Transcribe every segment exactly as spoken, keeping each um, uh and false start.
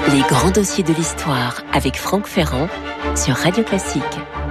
Les grands dossiers de l'histoire avec Franck Ferrand sur Radio Classique.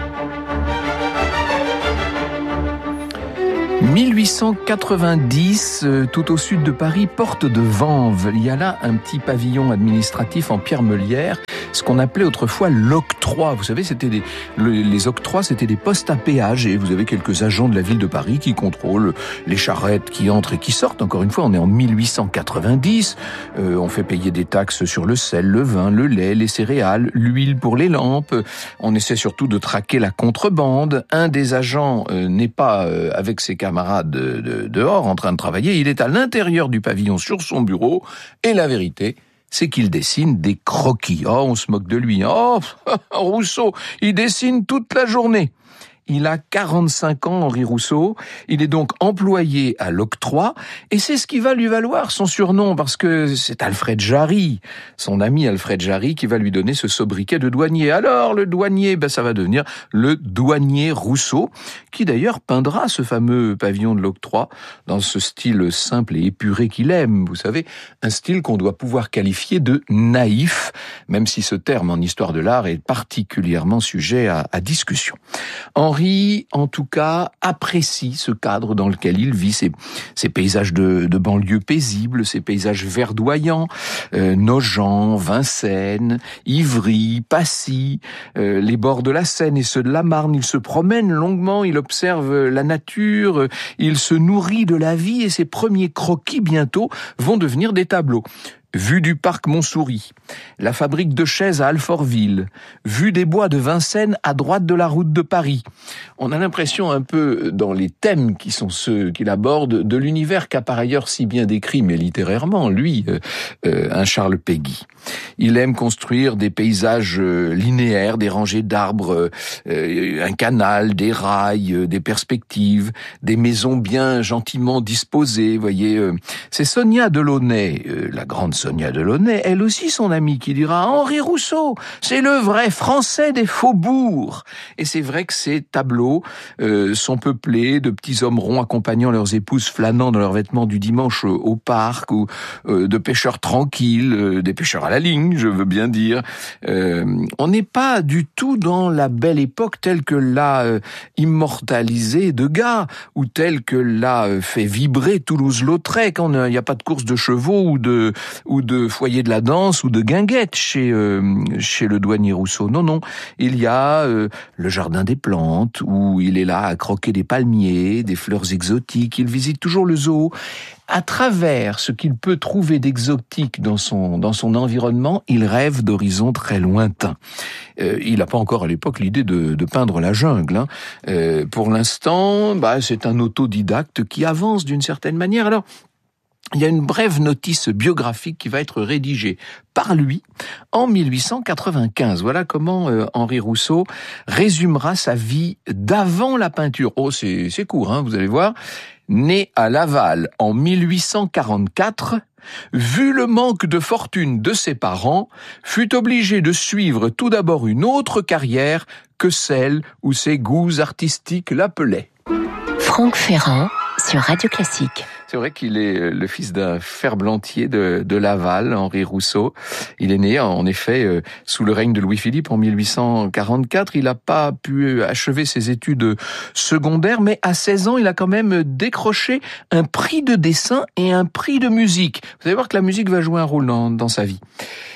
mille huit cent quatre-vingt-dix, tout au sud de Paris, porte de Vanves. Il y a là un petit pavillon administratif en pierre meulière, ce qu'on appelait autrefois l'octroi. Vous savez, c'était des, le, les octrois, c'était des postes à péage, et vous avez quelques agents de la ville de Paris qui contrôlent les charrettes qui entrent et qui sortent. Encore une fois, on est en mille huit cent quatre-vingt-dix. Euh, on fait payer des taxes sur le sel, le vin, le lait, les céréales, l'huile pour les lampes. On essaie surtout de traquer la contrebande. Un des agents euh, n'est pas euh, avec ses camarades de, de, dehors en train de travailler. Il est à l'intérieur du pavillon sur son bureau. Et la vérité, c'est qu'il dessine des croquis. Oh, on se moque de lui. Oh, Rousseau, il dessine toute la journée. Il a quarante-cinq ans, Henri Rousseau. Il est donc employé à l'octroi, et c'est ce qui va lui valoir son surnom, parce que c'est Alfred Jarry, son ami Alfred Jarry, qui va lui donner ce sobriquet de douanier. Alors, le douanier, ben, ça va devenir le douanier Rousseau, qui d'ailleurs peindra ce fameux pavillon de l'octroi dans ce style simple et épuré qu'il aime. Vous savez, un style qu'on doit pouvoir qualifier de naïf, même si ce terme en histoire de l'art est particulièrement sujet à, à discussion. Henri, en tout cas, apprécie ce cadre dans lequel il vit, ces, ces paysages de, de banlieue paisibles, ces paysages verdoyants, euh, Nogent, Vincennes, Ivry, Passy, euh, les bords de la Seine et ceux de la Marne. Il se promène longuement, il observe la nature, il se nourrit de la vie, et ses premiers croquis bientôt vont devenir des tableaux. Vue du parc Montsouris, la fabrique de chaises à Alfortville, vue des bois de Vincennes à droite de la route de Paris. On a l'impression un peu, dans les thèmes qui sont ceux qu'il aborde, de l'univers qu'a par ailleurs si bien décrit, mais littérairement, lui, euh, euh, un Charles Péguy. Il aime construire des paysages euh, linéaires, des rangées d'arbres, euh, un canal, des rails, euh, des perspectives, des maisons bien gentiment disposées, vous voyez. Euh, c'est Sonia Delaunay, euh, la grande Sonia Delaunay, elle aussi son amie, qui dira « Henri Rousseau, c'est le vrai français des faubourgs ». Et c'est vrai que ces tableaux euh, sont peuplés de petits hommes ronds accompagnant leurs épouses flânant dans leurs vêtements du dimanche au parc, ou euh, de pêcheurs tranquilles, euh, des pêcheurs à la ligne, je veux bien dire. Euh, on n'est pas du tout dans la belle époque telle que l'a euh, immortalisé Degas, ou telle que l'a euh, fait vibrer Toulouse-Lautrec, quand il n'y a pas de course de chevaux ou de ou de foyer de la danse ou de guinguette chez euh, chez le douanier Rousseau. Non, non, il y a euh, le jardin des plantes, où il est là à croquer des palmiers, des fleurs exotiques. Il visite toujours le zoo. À travers ce qu'il peut trouver d'exotique dans son dans son environnement, il rêve d'horizons très lointains. Euh, il n'a pas encore à l'époque l'idée de, de peindre la jungle. Hein. Euh, pour l'instant, bah, c'est un autodidacte qui avance d'une certaine manière. Alors, il y a une brève notice biographique qui va être rédigée par lui en mille huit cent quatre-vingt-quinze. Voilà comment euh, Henri Rousseau résumera sa vie d'avant la peinture. Oh, c'est, c'est court, hein, vous allez voir. Né à Laval en mille huit cent quarante-quatre, vu le manque de fortune de ses parents, fut obligé de suivre tout d'abord une autre carrière que celle où ses goûts artistiques l'appelaient. Franck Ferrand sur Radio Classique. C'est vrai qu'il est le fils d'un ferblantier de, de Laval, Henri Rousseau. Il est né, en effet, euh, sous le règne de Louis-Philippe en mille huit cent quarante-quatre. Il n'a pas pu achever ses études secondaires, mais à seize ans, il a quand même décroché un prix de dessin et un prix de musique. Vous allez voir que la musique va jouer un rôle dans, dans sa vie.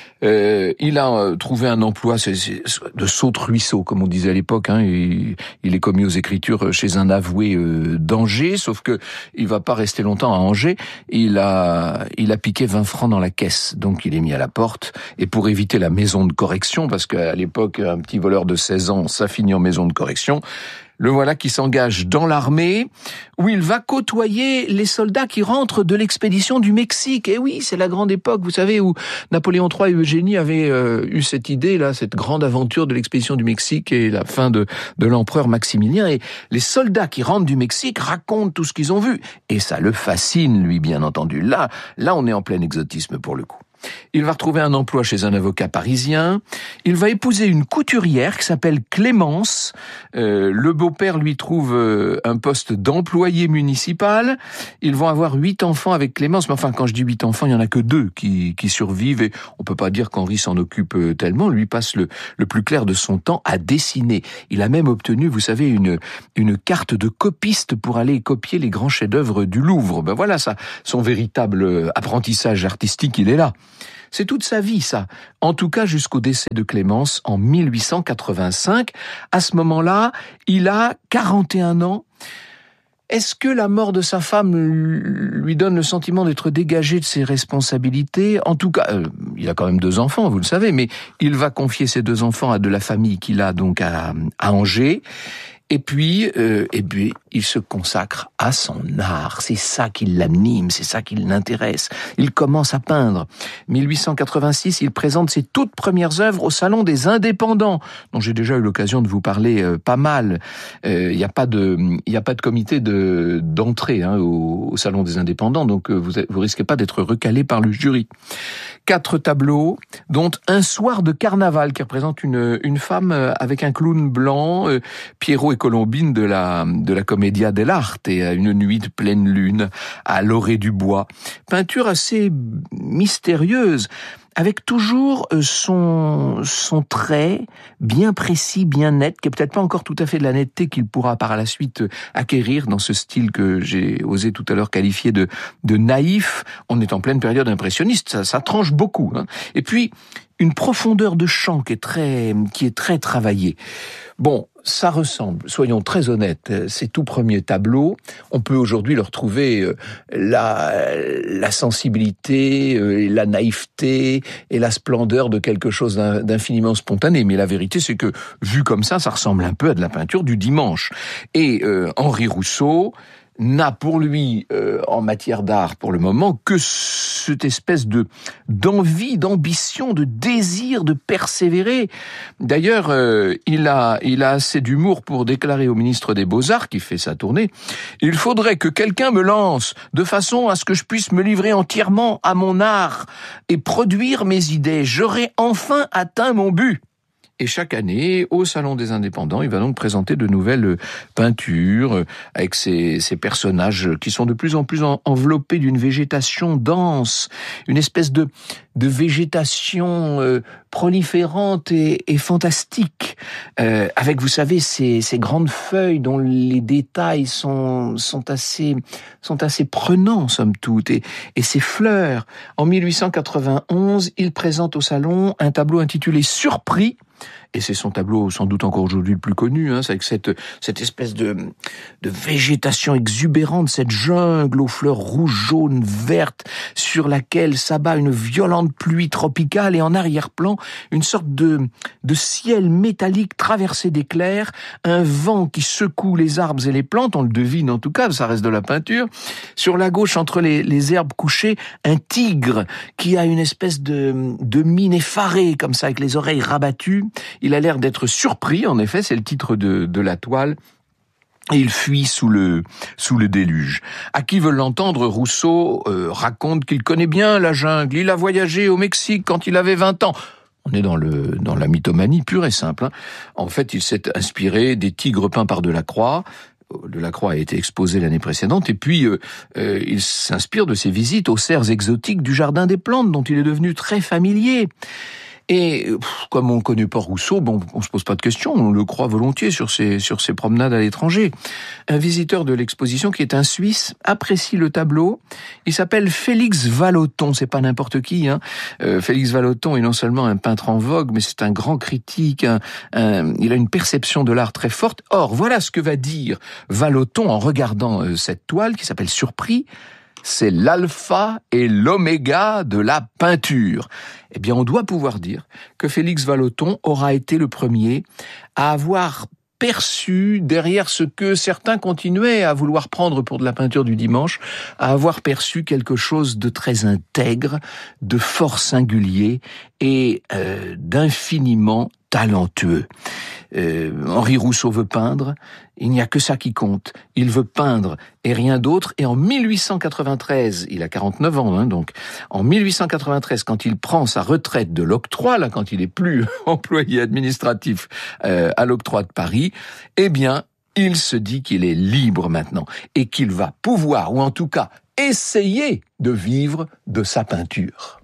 Euh, il a euh, trouvé un emploi c'est, c'est, de saute-ruisseau, comme on disait à l'époque. Hein. Il, il est commis aux écritures chez un avoué euh, d'Angers, sauf que il va pas rester longtemps à Angers. Il a, il a piqué vingt francs dans la caisse, donc il est mis à la porte. Et pour éviter la maison de correction, parce qu'à l'époque, un petit voleur de seize ans, ça finit en maison de correction, le voilà qui s'engage dans l'armée, où il va côtoyer les soldats qui rentrent de l'expédition du Mexique. Et oui, c'est la grande époque, vous savez, où Napoléon trois et Eugénie avaient euh, eu cette idée, là, cette grande aventure de l'expédition du Mexique et la fin de, de l'empereur Maximilien. Et les soldats qui rentrent du Mexique racontent tout ce qu'ils ont vu. Et ça le fascine, lui, bien entendu. Là, là, on est en plein exotisme pour le coup. il va retrouver un emploi chez un avocat parisien, il va épouser une couturière qui s'appelle Clémence, euh, le beau-père lui trouve euh, un poste d'employé municipal, ils vont avoir huit enfants avec Clémence, mais enfin quand je dis huit enfants, il n'y en a que deux qui, qui survivent, et on peut pas dire qu'Henri s'en occupe tellement, lui passe le, le plus clair de son temps à dessiner. Il a même obtenu, vous savez, une, une carte de copiste pour aller copier les grands chefs-d'œuvre du Louvre. Ben voilà ça, son véritable apprentissage artistique, il est là. C'est toute sa vie, ça. En tout cas, jusqu'au décès de Clémence en mille huit cent quatre-vingt-cinq. À ce moment-là, il a quarante et un ans. Est-ce que la mort de sa femme lui donne le sentiment d'être dégagé de ses responsabilités ? En tout cas, euh, il a quand même deux enfants, vous le savez, mais il va confier ces deux enfants à de la famille qu'il a donc à, à Angers. Et puis, euh, et puis, il se consacre à son art. C'est ça qui l'anime, c'est ça qui l'intéresse. Il commence à peindre. mille huit cent quatre-vingt-six, il présente ses toutes premières œuvres au Salon des Indépendants, dont j'ai déjà eu l'occasion de vous parler euh, pas mal. Il euh, n'y a pas de, il y a pas de comité de d'entrée hein, au, au Salon des Indépendants, donc euh, vous vous risquez pas d'être recalé par le jury. Quatre tableaux, dont un soir de carnaval qui représente une une femme avec un clown blanc, euh, Pierrot et Colombine de la de la Commedia dell'arte, et à une nuit de pleine lune à l'orée du bois. Peinture assez mystérieuse, avec toujours son son trait bien précis, bien net, qui est peut-être pas encore tout à fait de la netteté qu'il pourra par la suite acquérir dans ce style que j'ai osé tout à l'heure qualifier de de naïf. On est en pleine période impressionniste, ça, ça tranche beaucoup. Hein. Et puis une profondeur de champ qui est très qui est très travaillée. Bon, ça ressemble, soyons très honnêtes, ces tout premiers tableaux, on peut aujourd'hui leur trouver la, la sensibilité, la naïveté et la splendeur de quelque chose d'infiniment spontané. Mais la vérité, c'est que, vu comme ça, ça ressemble un peu à de la peinture du dimanche. Et euh, Henri Rousseau n'a pour lui, euh, en matière d'art pour le moment, que cette espèce de d'envie, d'ambition, de désir de persévérer. D'ailleurs, euh, il a il a assez d'humour pour déclarer au ministre des Beaux-Arts, qui fait sa tournée, « Il faudrait que quelqu'un me lance, de façon à ce que je puisse me livrer entièrement à mon art et produire mes idées. J'aurai enfin atteint mon but ». Et chaque année, au Salon des Indépendants, il va donc présenter de nouvelles peintures avec ces, ces personnages qui sont de plus en plus en, enveloppés d'une végétation dense, une espèce de, de végétation euh, proliférante et, et fantastique, euh, avec, vous savez, ces, ces grandes feuilles dont les détails sont, sont assez, sont assez prenants, somme toute, et, et ces fleurs. En mille huit cent quatre-vingt-onze, il présente au Salon un tableau intitulé « Surpris », et c'est son tableau sans doute encore aujourd'hui le plus connu, hein, c'est avec cette, cette espèce de, de végétation exubérante, cette jungle aux fleurs rouges, jaunes, vertes, sur laquelle s'abat une violente pluie tropicale, et en arrière-plan, une sorte de, de ciel métallique traversé d'éclairs, un vent qui secoue les arbres et les plantes, on le devine en tout cas, ça reste de la peinture. Sur la gauche, entre les, les herbes couchées, un tigre qui a une espèce de, de mine effarée, comme ça, avec les oreilles rabattues. Il a l'air d'être surpris, en effet, c'est le titre de, de la toile. Et il fuit sous le sous le déluge. À qui veut l'entendre, Rousseau euh, raconte qu'il connaît bien la jungle. Il a voyagé au Mexique quand il avait vingt ans. On est dans le dans la mythomanie pure et simple. Hein. En fait, il s'est inspiré des tigres peints par Delacroix. Delacroix a été exposé l'année précédente, et puis euh, euh, il s'inspire de ses visites aux serres exotiques du Jardin des Plantes, dont il est devenu très familier. Et pff, comme on ne connaît pas Rousseau, bon, on se pose pas de questions, on le croit volontiers sur ses, sur ses promenades à l'étranger. Un visiteur de l'exposition, qui est un Suisse, apprécie le tableau. Il s'appelle Félix Vallotton, c'est pas n'importe qui. Hein. Euh, Félix Vallotton est non seulement un peintre en vogue, mais c'est un grand critique. Un, un, il a une perception de l'art très forte. Or, voilà ce que va dire Vallotton en regardant euh, cette toile qui s'appelle Surpris. C'est l'alpha et l'oméga de la peinture. Eh bien, on doit pouvoir dire que Félix Vallotton aura été le premier à avoir perçu, derrière ce que certains continuaient à vouloir prendre pour de la peinture du dimanche, à avoir perçu quelque chose de très intègre, de fort singulier et euh, d'infiniment talentueux. euh, Henri Rousseau veut peindre, il n'y a que ça qui compte. Il veut peindre et rien d'autre. Et en mille huit cent quatre-vingt-treize, il a quarante-neuf ans, hein, donc, en mille huit cent quatre-vingt-treize, quand il prend sa retraite de l'octroi, là, quand il est plus employé administratif euh, à l'octroi de Paris, eh bien, il se dit qu'il est libre maintenant et qu'il va pouvoir, ou en tout cas, essayer de vivre de sa peinture.